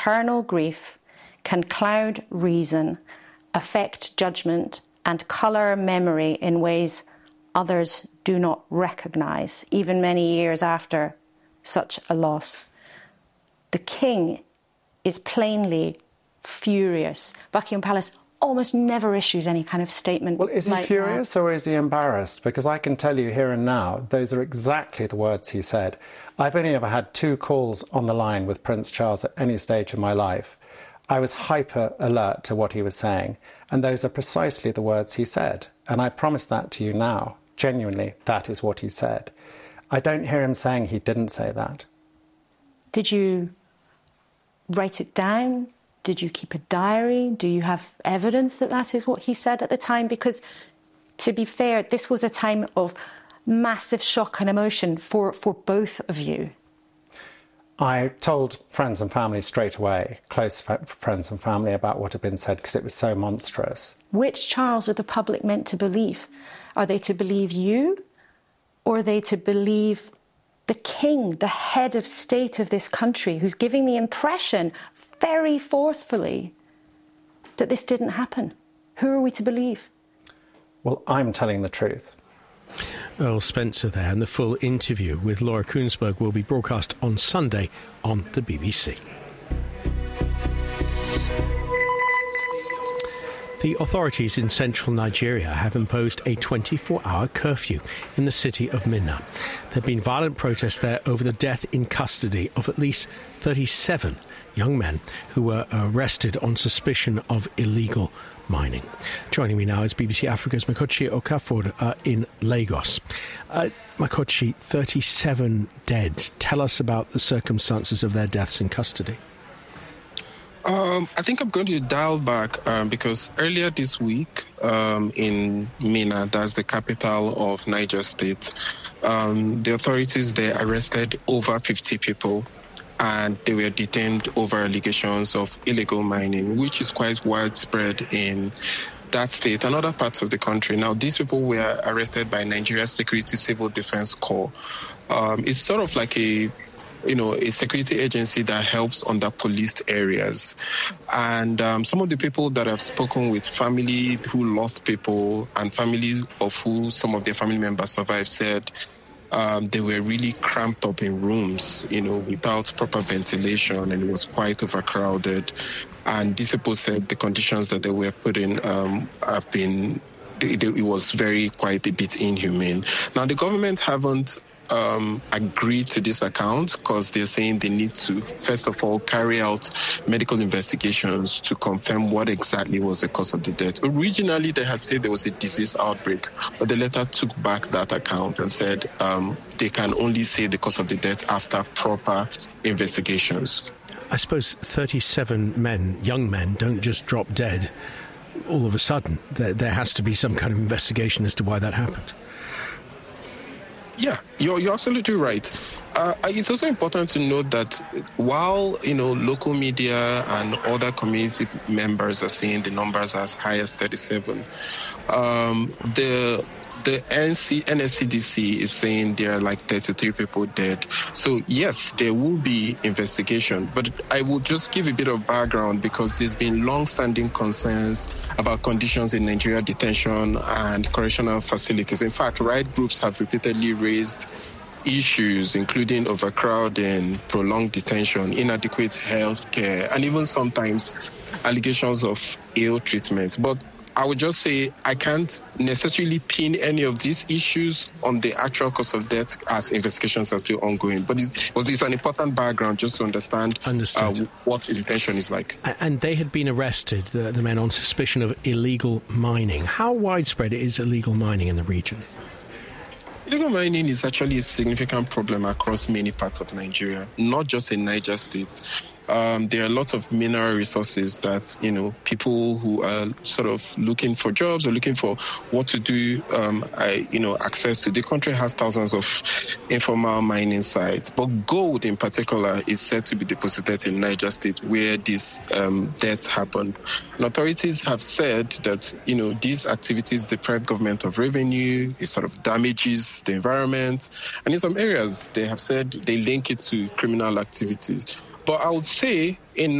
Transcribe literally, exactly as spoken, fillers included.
eternal grief can cloud reason, affect judgment, and colour memory in ways others do not recognise, even many years after such a loss. The king is plainly furious. Buckingham Palace almost never issues any kind of statement. Well, is he like furious that. or is he embarrassed? Because I can tell you here and now, those are exactly the words he said. I've only ever had two calls on the line with Prince Charles at any stage of my life. I was hyper alert to what he was saying, and those are precisely the words he said. And I promise that to you now. Genuinely, that is what he said. I don't hear him saying he didn't say that. Did you write it down? Did you keep a diary? Do you have evidence that that is what he said at the time? Because, to be fair, this was a time of massive shock and emotion for, for both of you. I told friends and family straight away, close f- friends and family, about what had been said because it was so monstrous. Which Charles are the public meant to believe? Are they to believe you, or are they to believe the king, the head of state of this country, who's giving the impression very forcefully that this didn't happen? Who are we to believe? Well, I'm telling the truth. Earl Spencer there, and the full interview with Laura Kuenssberg will be broadcast on Sunday on the B B C. The authorities in central Nigeria have imposed a twenty-four hour curfew in the city of Minna. There have been violent protests there over the death in custody of at least thirty-seven young men who were arrested on suspicion of illegal mining. Joining me now is B B C Africa's Makochi Okafor uh, in Lagos. Uh, Makochi, thirty-seven dead. Tell us about the circumstances of their deaths in custody. Um, I think I'm going to dial back um, because earlier this week um, in Minna, that's the capital of Niger State, um, the authorities there arrested over fifty people and they were detained over allegations of illegal mining, which is quite widespread in that state and other parts of the country. Now, these people were arrested by Nigeria's Security Civil Defense Corps. Um, it's sort of like a you know, a security agency that helps on the policed areas. And um, some of the people that have spoken with family who lost people and families of who some of their family members survived said um, they were really cramped up in rooms, you know, without proper ventilation, and it was quite overcrowded. And these people said the conditions that they were put in um, have been, it, it was very quite a bit inhumane. Now, the government haven't Um, agreed to this account because they're saying they need to, first of all, carry out medical investigations to confirm what exactly was the cause of the death. Originally, they had said there was a disease outbreak, but they later took back that account and said um, they can only say the cause of the death after proper investigations. I suppose thirty-seven men, young men, don't just drop dead all of a sudden. There, there has to be some kind of investigation as to why that happened. Yeah, you're, you're absolutely right. Uh, it's also important to note that while, you know, local media and other community members are saying the numbers as high as thirty-seven, um, the the N S C D C is saying there are like thirty-three people dead. So, yes, there will be investigation. But I will just give a bit of background because there's been long-standing concerns about conditions in Nigeria detention and correctional facilities. In fact, right groups have repeatedly raised issues, including overcrowding, prolonged detention, inadequate health care, and even sometimes allegations of ill treatment. But I would just say I can't necessarily pin any of these issues on the actual cause of death as investigations are still ongoing. But it's, well, it's an important background just to understand uh, what detention is like. And they had been arrested, the, the men, on suspicion of illegal mining. How widespread is illegal mining in the region? Illegal mining is actually a significant problem across many parts of Nigeria, not just in Niger State. Um, there are a lot of mineral resources that, you know, people who are sort of looking for jobs or looking for what to do, um, I, you know, access to. The country has thousands of informal mining sites, but gold in particular is said to be deposited in Niger State where this um, death happened. And authorities have said that, you know, these activities deprive government of revenue, it sort of damages the environment. And in some areas, they have said they link it to criminal activities. But I would say in